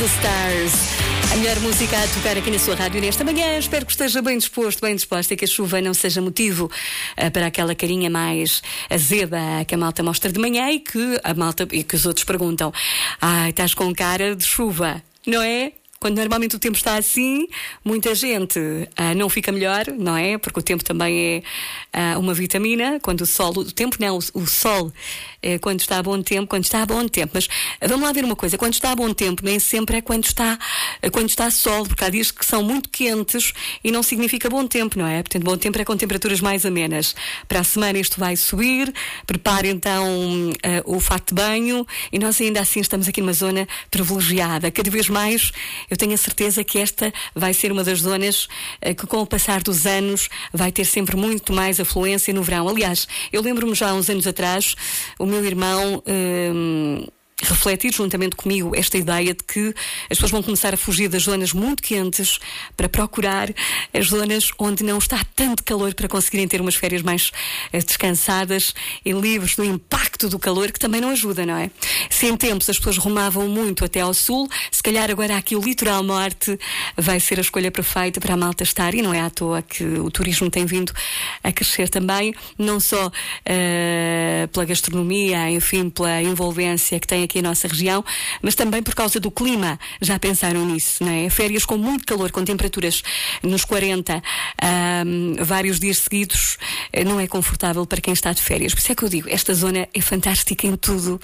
Stars. A melhor música a tocar aqui na sua rádio nesta manhã. Espero que esteja bem disposto, bem disposta e que a chuva não seja motivo para aquela carinha mais azeda que a malta mostra de manhã e que os outros perguntam: ai, estás com cara de chuva, não é? Quando normalmente o tempo está assim, muita gente não fica melhor, não é? Porque o tempo também é uma vitamina. Quando o sol, o tempo não, o sol, quando está a bom tempo. Mas vamos lá ver uma coisa: quando está a bom tempo, nem sempre é quando está sol, porque há dias que são muito quentes e não significa bom tempo, não é? Portanto, bom tempo é com temperaturas mais amenas. Para a semana isto vai subir, prepare então o fato de banho, e nós ainda assim estamos aqui numa zona privilegiada. Cada vez mais eu tenho a certeza que esta vai ser uma das zonas que, com o passar dos anos, vai ter sempre muito mais afluência no verão. Aliás, eu lembro-me já há uns anos atrás, o meu irmão refletir juntamente comigo esta ideia de que as pessoas vão começar a fugir das zonas muito quentes para procurar as zonas onde não está tanto calor, para conseguirem ter umas férias mais descansadas e livres do impacto do calor, que também não ajuda, não é? Se em tempos as pessoas rumavam muito até ao sul, se calhar agora aqui o litoral norte vai ser a escolha perfeita para a malta estar, e não é à toa que o turismo tem vindo a crescer também, não só pela gastronomia, enfim, pela envolvência que tem aqui a nossa região, mas também por causa do clima. Já pensaram nisso, não é? Férias com muito calor, com temperaturas nos 40 vários dias seguidos, não é confortável para quem está de férias. Por isso é que eu digo, esta zona é fantástica em tudo,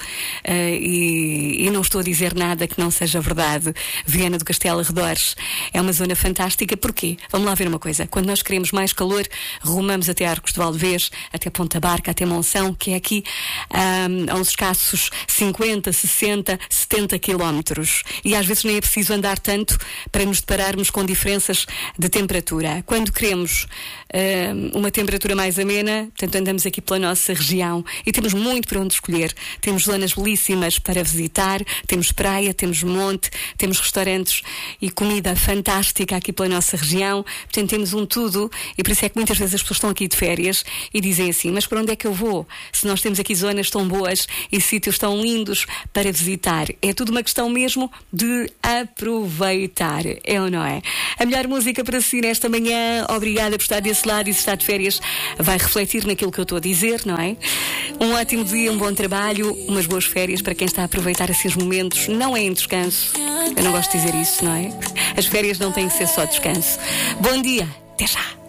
e não estou a dizer nada que não seja verdade. Viana do Castelo, arredores, é uma zona fantástica. Porquê? Vamos lá ver uma coisa: quando nós queremos mais calor, rumamos até Arcos de Valdevez, até Ponta Barca, até Monção, que é aqui a uns escassos 50, 60, 70 quilómetros. E às vezes nem é preciso andar tanto para nos depararmos com diferenças de temperatura. Quando queremos uma temperatura mais amena, portanto, andamos aqui pela nossa região e temos muito para onde escolher. Temos zonas belíssimas para visitar, temos praia, temos monte, temos restaurantes e comida fantástica aqui pela nossa região. Portanto, temos um tudo, e por isso é que muitas vezes as pessoas estão aqui de férias e dizem assim: mas para onde é que eu vou? Se nós temos aqui zonas tão boas e sítios tão lindos para visitar. É tudo uma questão mesmo de aproveitar, é ou não é? A melhor música para si nesta manhã. Obrigada por estar desse lado, e se está de férias vai refletir naquilo que eu estou a dizer, não é? Um ótimo dia, um bom trabalho, umas boas férias para quem está a aproveitar esses momentos. Não é em descanso, eu não gosto de dizer isso, não é? As férias não têm que ser só descanso. Bom dia, até já.